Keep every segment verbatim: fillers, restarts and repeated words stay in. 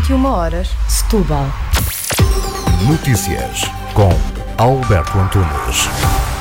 vinte e uma horas, Setúbal. Notícias com Alberto Antunes.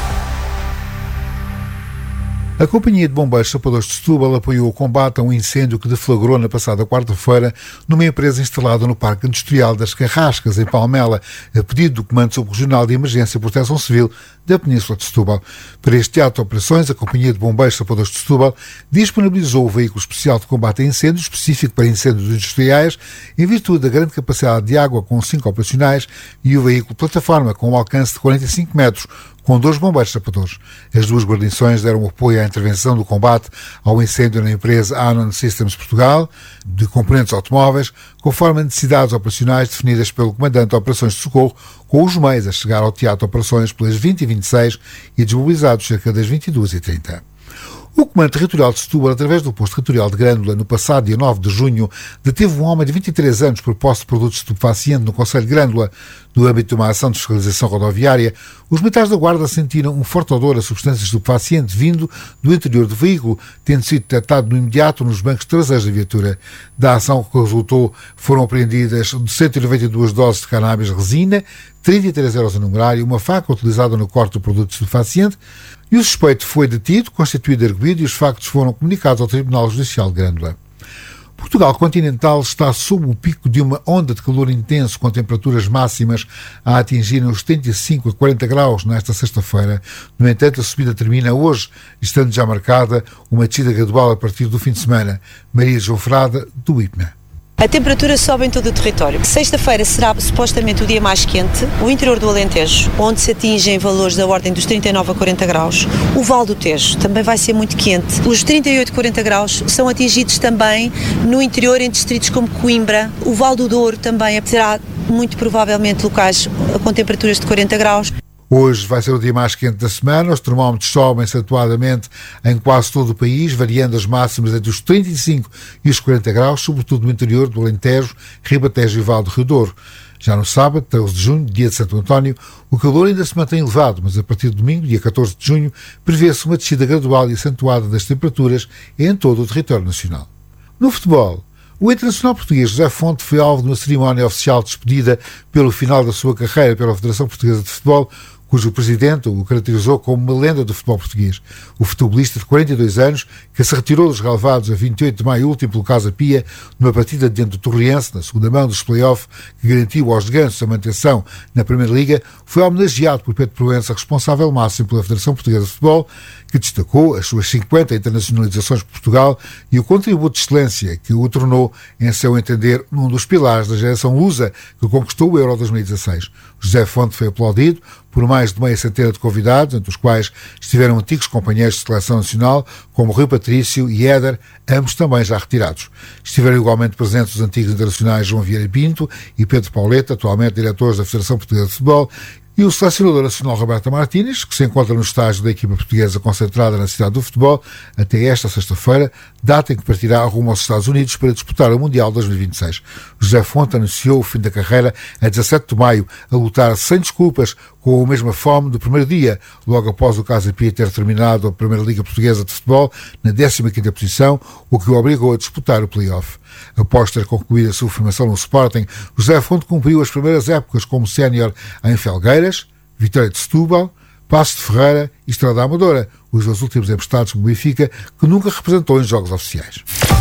A Companhia de Bombeiros Sapadores de Setúbal apoiou o combate a um incêndio que deflagrou na passada quarta-feira numa empresa instalada no Parque Industrial das Carrascas, em Palmela, a pedido do Comando Subregional de Emergência e Proteção Civil da Península de Setúbal. Para este ato de operações, a Companhia de Bombeiros Sapadores de Setúbal disponibilizou o veículo especial de combate a incêndios, específico para incêndios industriais, em virtude da grande capacidade de água com cinco operacionais, e o veículo plataforma com um alcance de quarenta e cinco metros, com dois bombeiros sapadores. As duas guarnições deram apoio à intervenção do combate ao incêndio na empresa Anon Systems Portugal, de componentes automóveis, conforme as necessidades operacionais definidas pelo Comandante de Operações de Socorro, com os meios a chegar ao teatro de operações pelas vinte e vinte e seis e desmobilizados cerca das vinte e duas e trinta. O Comando Territorial de Setúbal, através do Posto Territorial de Grândola, no passado dia nove de junho, deteve um homem de vinte e três anos por posse de produtos estupefacientes no Concelho de Grândola. No âmbito de uma ação de fiscalização rodoviária, os militares da Guarda sentiram um forte odor a substância estupefaciente vindo do interior do veículo, tendo sido detectado no imediato nos bancos traseiros da viatura. Da ação que resultou, foram apreendidas cento e noventa e duas doses de cannabis resina, trinta e três euros a numerário, uma faca utilizada no corte do produto estupefaciente, e o suspeito foi detido, constituído arguido, e os factos foram comunicados ao Tribunal Judicial de Grândola. Portugal continental está sob o pico de uma onda de calor intenso, com temperaturas máximas a atingirem os setenta e cinco a quarenta graus nesta sexta-feira. No entanto, a subida termina hoje, estando já marcada uma descida gradual a partir do fim de semana. Maria João Frada, do I P M A. A temperatura sobe em todo o território. Sexta-feira será supostamente o dia mais quente, o interior do Alentejo, onde se atingem valores da ordem dos trinta e nove a quarenta graus. O Val do Tejo também vai ser muito quente. Os trinta e oito a quarenta graus são atingidos também no interior, em distritos como Coimbra. O Val do Douro também será muito provavelmente locais com temperaturas de quarenta graus. Hoje vai ser o dia mais quente da semana, os termómetros sobem acentuadamente em quase todo o país, variando as máximas entre os trinta e cinco e os quarenta graus, sobretudo no interior do Alentejo, Ribatejo e Val do Rio Douro. Já no sábado, treze de junho, dia de Santo António, o calor ainda se mantém elevado, mas a partir de domingo, dia catorze de junho, prevê-se uma descida gradual e acentuada das temperaturas em todo o território nacional. No futebol, o internacional português José Fonte foi alvo de uma cerimónia oficial de despedida pelo final da sua carreira pela Federação Portuguesa de Futebol, cujo presidente o caracterizou como uma lenda do futebol português. O futebolista de quarenta e dois anos, que se retirou dos relevados a vinte e oito de maio último pelo Casa Pia, numa partida diante do Torriense, na segunda mão dos play-off, que garantiu aos gansos a manutenção na Primeira Liga, foi homenageado por Pedro Proença, responsável máximo pela Federação Portuguesa de Futebol, que destacou as suas cinquenta internacionalizações por Portugal e o contributo de excelência que o tornou, em seu entender, um dos pilares da geração lusa que conquistou o Euro dois mil e dezasseis. José Fonte foi aplaudido por mais de meia centena de convidados, entre os quais estiveram antigos companheiros de seleção nacional, como Rui Patrício e Éder, ambos também já retirados. Estiveram igualmente presentes os antigos internacionais João Vieira Pinto e Pedro Pauleta, atualmente diretores da Federação Portuguesa de Futebol, e o selecionador nacional Roberto Martínez, que se encontra no estágio da equipa portuguesa concentrada na cidade do futebol até esta sexta-feira, data em que partirá rumo aos Estados Unidos para disputar o Mundial dois mil e vinte e seis. José Fonte anunciou o fim da carreira a dezassete de maio, a lutar sem desculpas, com a mesma fome do primeiro dia, logo após o Casa Pia ter terminado a Primeira Liga Portuguesa de Futebol na décima quinta posição, o que o obrigou a disputar o play-off. Após ter concluído a sua formação no Sporting, José Fonte cumpriu as primeiras épocas como sénior em Felgueiras, Vitória de Setúbal, Paços de Ferreira e Estrela da Amadora, os dois últimos emprestados com o Benfica, que nunca representou em jogos oficiais.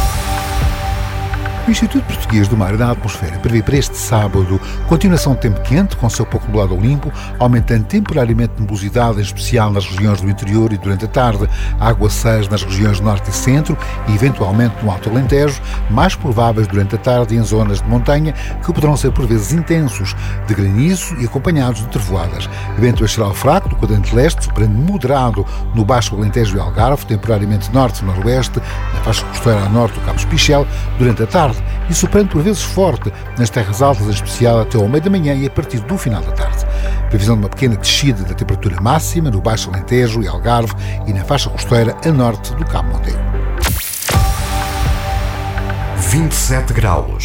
O Instituto Português do Mar e da Atmosfera prevê para este sábado continuação de tempo quente, com céu pouco nublado ou limpo, aumentando temporariamente a nebulosidade, em especial nas regiões do interior e durante a tarde, aguaceiros nas regiões do norte e centro e, eventualmente, no Alto Alentejo, mais prováveis durante a tarde em zonas de montanha, que poderão ser por vezes intensos, de granizo e acompanhados de trevoadas. Vento a geral fraco do quadrante leste, soprando moderado no Baixo Alentejo e Algarve, temporariamente norte-noroeste, na faixa costeira a norte do Cabo Espichel, durante a tarde, e soprando por vezes forte nas terras altas, em especial até ao meio da manhã e a partir do final da tarde. Previsão de uma pequena descida da temperatura máxima no Baixo Alentejo e Algarve e na faixa costeira a norte do Cabo Monteiro. vinte e sete graus.